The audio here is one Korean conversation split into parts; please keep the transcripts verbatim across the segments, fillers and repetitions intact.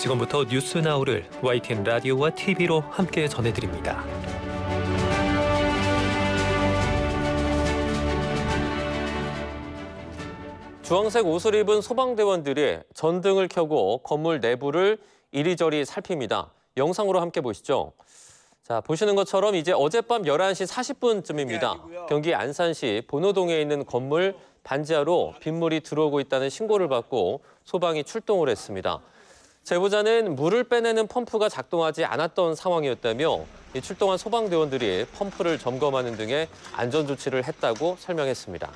지금부터 뉴스 나우를 와이티엔 라디오와 티비로 함께 전해드립니다. 주황색 옷을 입은 소방대원들이 전등을 켜고 건물 내부를 이리저리 살핍니다. 영상으로 함께 보시죠. 자, 보시는 것처럼 이제 어젯밤 열한 시 사십 분쯤입니다. 경기 안산시 본호동에 있는 건물 반지하로 빗물이 들어오고 있다는 신고를 받고 소방이 출동을 했습니다. 제보자는 물을 빼내는 펌프가 작동하지 않았던 상황이었다며 이 출동한 소방대원들이 펌프를 점검하는 등의 안전조치를 했다고 설명했습니다.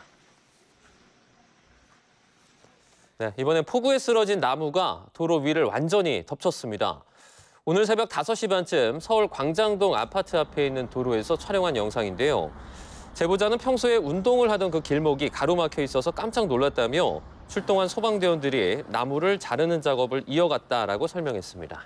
네, 이번엔 폭우에 쓰러진 나무가 도로 위를 완전히 덮쳤습니다. 오늘 새벽 다섯 시 반쯤 서울 광장동 아파트 앞에 있는 도로에서 촬영한 영상인데요. 제보자는 평소에 운동을 하던 그 길목이 가로막혀 있어서 깜짝 놀랐다며 출동한 소방대원들이 나무를 자르는 작업을 이어갔다라고 설명했습니다.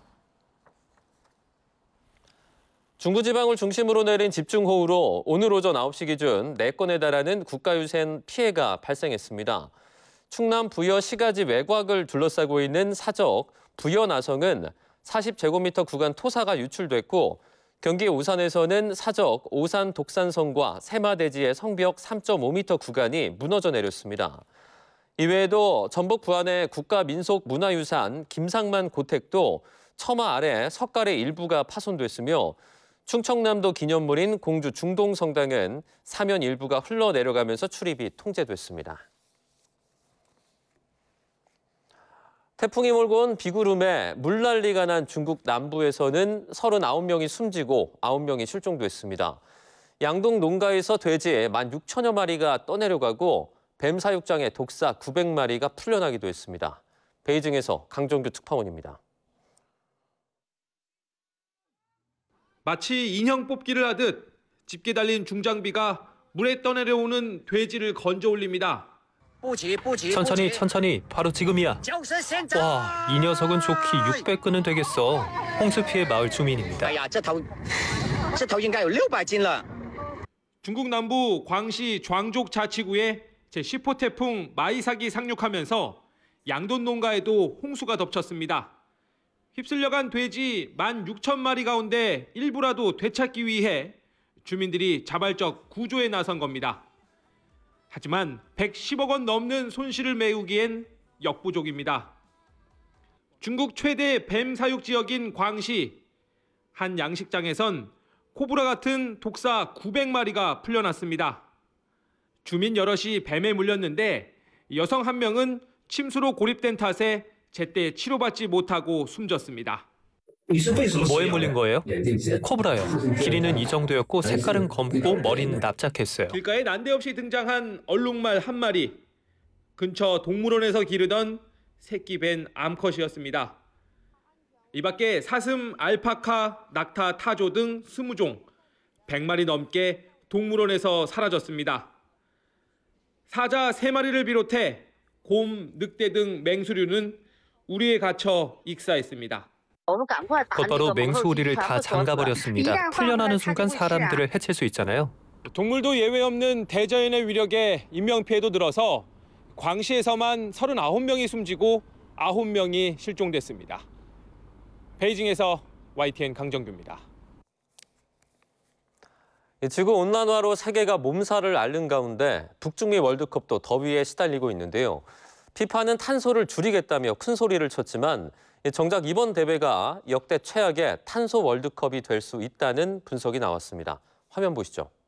중부지방을 중심으로 내린 집중호우로 오늘 오전 아홉 시 기준 네 건에 달하는 국가유산 피해가 발생했습니다. 충남 부여 시가지 외곽을 둘러싸고 있는 사적 부여 나성은 사십 제곱미터 구간 토사가 유출됐고 경기 오산에서는 사적 오산 독산성과 세마대지의 성벽 삼 점 오 미터 구간이 무너져 내렸습니다. 이외에도 전북 부안의 국가민속문화유산 김상만 고택도 처마 아래 석가래 일부가 파손됐으며 충청남도 기념물인 공주 중동성당은 사면 일부가 흘러내려가면서 출입이 통제됐습니다. 태풍이 몰고 온 비구름에 물난리가 난 중국 남부에서는 서른아홉 명이 숨지고 아홉 명이 실종됐습니다. 양동 농가에서 돼지 만 육천여 마리가 떠내려가고 뱀 사육장에 독사 구백 마리가 풀려나기도 했습니다. 베이징에서 강정규 특파원입니다. 마치 인형 뽑기를 하듯 짙게 달린 중장비가 물에 떠내려오는 돼지를 건져 올립니다. 천천히 천천히 바로 지금이야. 와, 이 녀석은 좋기 육백 근은 되겠어. 홍수 피해 마을 주민입니다. 중국 남부 광시 좌족 자치구에 제십 호 태풍 마이삭이 상륙하면서 양돈 농가에도 홍수가 덮쳤습니다. 휩쓸려간 돼지 만 육천 마리 가운데 일부라도 되찾기 위해 주민들이 자발적 구조에 나선 겁니다. 하지만 백십억 원 넘는 손실을 메우기엔 역부족입니다. 중국 최대 뱀 사육 지역인 광시, 한 양식장에선 코브라 같은 독사 구백 마리가 풀려났습니다. 주민 여럿이 뱀에 물렸는데 여성 한 명은 침수로 고립된 탓에 제때 치료받지 못하고 숨졌습니다. 뭐에 물린 거예요? 코브라요. 길이는 이 정도였고 색깔은 검고 머리는 납작했어요. 길가에 난데없이 등장한 얼룩말 한 마리. 근처 동물원에서 기르던 새끼 벤 암컷이었습니다. 이 밖에 사슴, 알파카, 낙타, 타조 등 스무 종, 백 마리 넘게 동물원에서 사라졌습니다. 사자 세 마리를 비롯해 곰, 늑대 등 맹수류는 우리에 갇혀 익사했습니다. 곧바로 맹수우리를 다 잠가버렸습니다. 풀려나는 순간 사람들을 해칠 수 있잖아요. 동물도 예외 없는 대자연의 위력에 인명피해도 늘어서 광시에서만 서른아홉 명이 숨지고 아홉 명이 실종됐습니다. 베이징에서 와이티엔 강정규입니다. 지구온난화로 세계가 몸살을 앓는 가운데 북중미 월드컵도 더위에 시달리고 있는데요. 피파는 탄소를 줄이겠다며 큰 소리를 쳤지만 정작 이번 대회가 역대 최악의 탄소 월드컵이 될 수 있다는 분석이 나왔습니다. 화면 보시죠.